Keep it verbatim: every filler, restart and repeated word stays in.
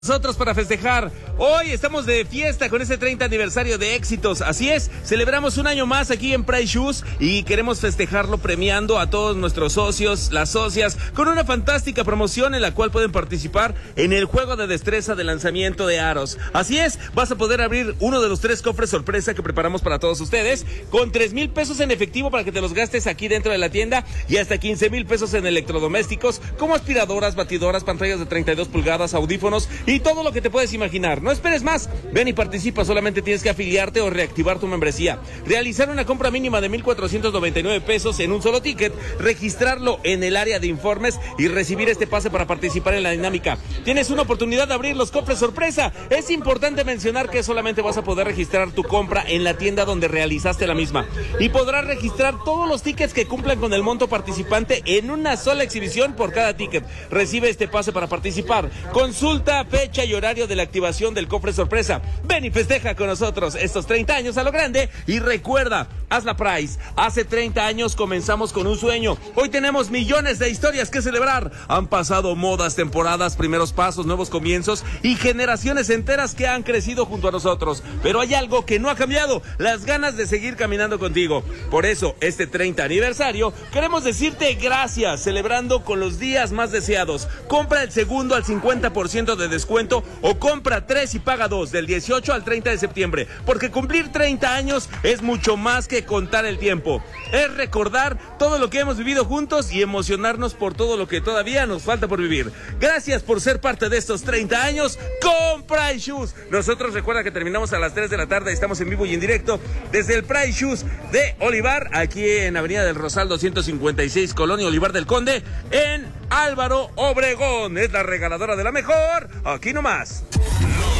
Nosotros para festejar. Hoy estamos de fiesta con este treinta aniversario de éxitos. Así es, celebramos un año más aquí en Price Shoes y queremos festejarlo premiando a todos nuestros socios, las socias, con una fantástica promoción en la cual pueden participar en el juego de destreza de lanzamiento de aros. Así es, vas a poder abrir uno de los tres cofres sorpresa que preparamos para todos ustedes con tres mil pesos en efectivo para que te los gastes aquí dentro de la tienda y hasta quince mil pesos en electrodomésticos como aspiradoras, batidoras, pantallas de treinta y dos pulgadas, audífonos y todo lo que te puedes imaginar. No esperes más, ven y participa, solamente tienes que afiliarte o reactivar tu membresía, realizar una compra mínima de mil cuatrocientos noventa y nueve pesos en un solo ticket, registrarlo en el área de informes y recibir este pase para participar en la dinámica. Tienes una oportunidad de abrir los cofres sorpresa. Es importante mencionar que solamente vas a poder registrar tu compra en la tienda donde realizaste la misma y podrás registrar todos los tickets que cumplan con el monto participante en una sola exhibición por cada ticket. Recibe este pase para participar. Consulta fecha y horario de la activación del cofre sorpresa. Ven y festeja con nosotros estos treinta años a lo grande y recuerda, haz la Price. Hace treinta años comenzamos con un sueño. Hoy tenemos millones de historias que celebrar. Han pasado modas, temporadas, primeros pasos, nuevos comienzos y generaciones enteras que han crecido junto a nosotros. Pero hay algo que no ha cambiado, las ganas de seguir caminando contigo. Por eso, este treinta aniversario, queremos decirte gracias, celebrando con los días más deseados. Compra el segundo al cincuenta por ciento de descuento o compra tres y paga dos del dieciocho al treinta de septiembre, porque cumplir treinta años es mucho más que contar el tiempo. Es recordar todo lo que hemos vivido juntos y emocionarnos por todo lo que todavía nos falta por vivir. Gracias por ser parte de estos treinta años con Price Shoes. Nosotros, recuerda que terminamos a las tres de la tarde, estamos en vivo y en directo desde el Price Shoes de Olivar, aquí en Avenida del Rosal doscientos cincuenta y seis, Colonia Olivar del Conde, en Álvaro Obregón. Es la regaladora de la mejor, aquí nomás.